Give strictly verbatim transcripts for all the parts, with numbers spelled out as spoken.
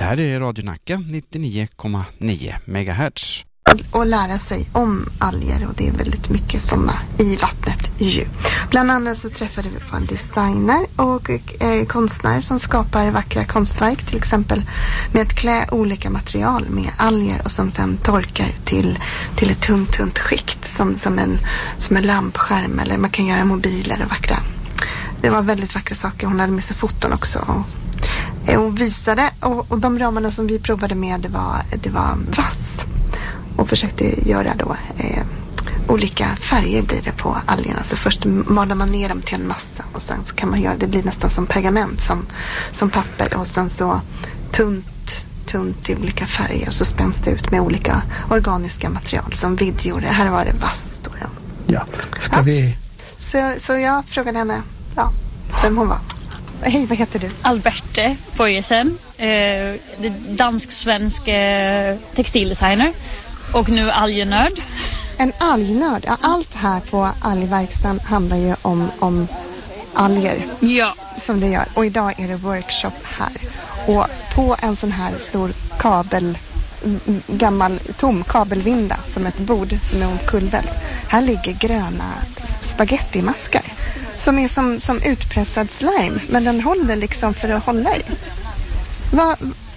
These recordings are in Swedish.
här är Radio Nacka nittionio komma nio megahertz. Och lära sig om alger, och det är väldigt mycket sådana i vattnet ju. Bland annat så träffade vi på en designer och eh, konstnär som skapar vackra konstverk, till exempel med att klä olika material med alger och som sen torkar till, till ett tunt, tunt skikt som, som, en, som en lampskärm, eller man kan göra mobiler och vackra. Det var väldigt vackra saker. Hon hade med sig foton också och, och visade, och, och de ramarna som vi provade med, det var, det var vass. Och försökte göra då eh, olika färger blir det på algerna. Så först malar man ner dem till en massa och sen så kan man göra, det blir nästan som pergament, som, som papper, och sen så tunt, tunt i olika färger, och så spänns det ut med olika organiska material som videor. Här var det vass då. Ja, ska ja. vi... Så, så jag frågade henne ja, vem hon var. Hej, vad heter du? Alberte Bojesen, eh, dansk-svensk eh, textildesigner. Och nu algenörd. En algnörd. Ja, allt här på algverkstan handlar ju om, om alger. Ja. Som det gör. Och idag är det workshop här. Och på en sån här stor kabel, gammal tom kabelvinda som ett bord som är omkullvält. Här ligger gröna spagettimaskar. Som är som, som utpressad slime. Men den håller liksom för att hålla i. Va,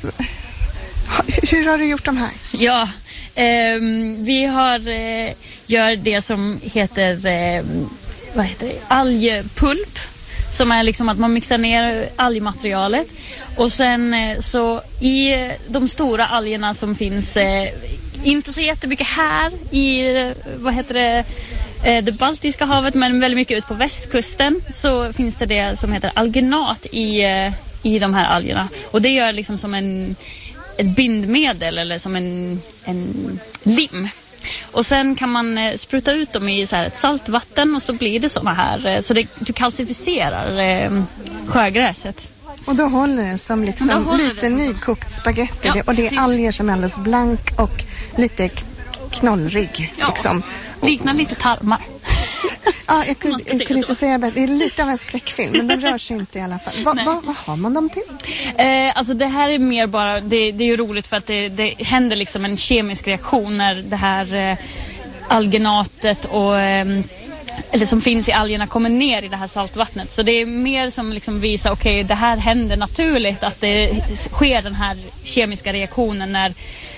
hur har du gjort de här? Ja. Eh, vi har eh, gör det som heter eh, vad heter det? Algpulp, som är liksom att man mixar ner algmaterialet, och sen eh, så i de stora algerna som finns eh, inte så jättemycket här i eh, vad heter det eh, det Baltiska havet, men väldigt mycket ut på västkusten, så finns det det som heter alginat i eh, i de här algerna, och det gör liksom som en ett bindmedel eller som en, en lim. Och sen kan man eh, spruta ut dem i så här ett saltvatten, och så blir det såna här, eh, så det, du kalcificerar eh, sjögräset. Och då håller det som liksom håller lite det som nykokt spagetti. Ja, och det är precis. alger som är alldeles blank och lite k- knollrig. Ja, liksom. liknar lite tarmar. Ja, jag kunde, Man ska jag kunde säga inte så. säga bättre. Det är lite av en skräckfilm, men de rör sig inte i alla fall. Va, va, vad har man dem till? Eh, alltså det här är mer bara, det, det är ju roligt för att det, det händer liksom en kemisk reaktion när det här eh, algenatet och eh, eller som finns i algerna kommer ner i det här saltvattnet. Så det är mer som liksom visar, okej, okay, det här händer naturligt, att det sker den här kemiska reaktionen när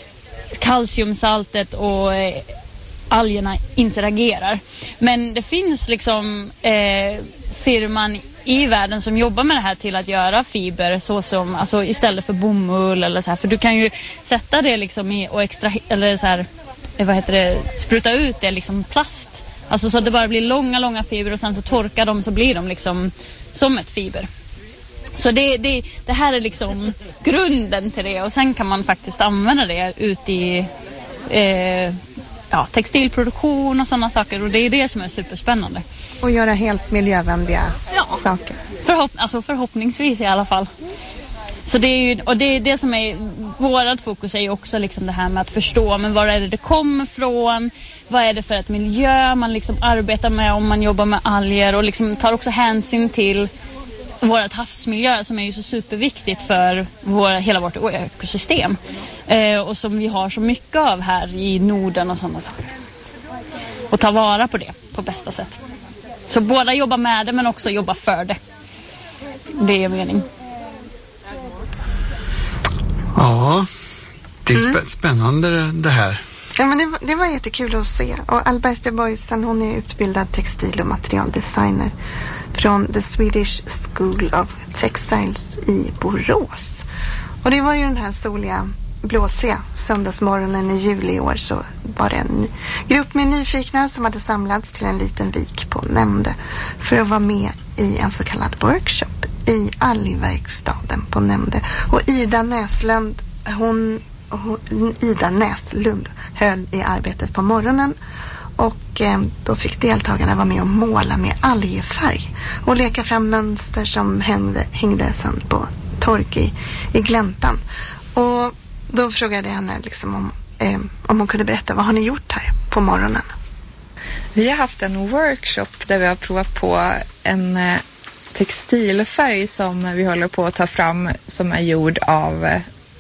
kalciumsaltet och eh, algerna interagerar. Men det finns liksom eh, firman i världen som jobbar med det här till att göra fiber, så som, alltså istället för bomull eller så här, för du kan ju sätta det liksom i och extra, eller så här, vad heter det, spruta ut det liksom plast, alltså så att det bara blir långa långa fiber, och sen så torkar de, så blir de liksom som ett fiber. Så det, det, det här är liksom grunden till det, och sen kan man faktiskt använda det ut i eh, ja, textilproduktion och sådana saker, och det är det som är superspännande. Och göra helt miljövänliga ja. saker. Förhopp- alltså förhoppningsvis i alla fall. Så det är ju, och det är det som är vårat fokus, är ju också liksom det här med att förstå, men var är det det kommer från, vad är det för ett miljö man liksom arbetar med om man jobbar med alger, och liksom tar också hänsyn till vårt havsmiljö som är ju så superviktigt för vår, hela vårt ekosystem, eh, och som vi har så mycket av här i Norden och sådana saker, och ta vara på det på bästa sätt. Så båda jobbar med det, men också jobba för det. Det är mening. Ja, det är spä- spännande det här. Ja, men det, var- det var jättekul att se. Och Alberte Bojesen, hon är utbildad textil- och materialdesigner från The Swedish School of Textiles i Borås. Och det var ju den här soliga, blåsiga söndagsmorgonen i juli i år, så var det en grupp med nyfikna som hade samlats till en liten vik på Nämnde för att vara med i en så kallad workshop i algverkstaden på Nämnde. Och Ida Näslund, hon, hon Ida Näslund höll i arbetet på morgonen, och eh, då fick deltagarna vara med och måla med algfärg och leka fram mönster som hängde, hängde sen på tork i, i gläntan. Och då frågade jag henne liksom om, eh, om hon kunde berätta, vad har ni gjort här på morgonen? Vi har haft en workshop där vi har provat på en textilfärg som vi håller på att ta fram, som är gjord av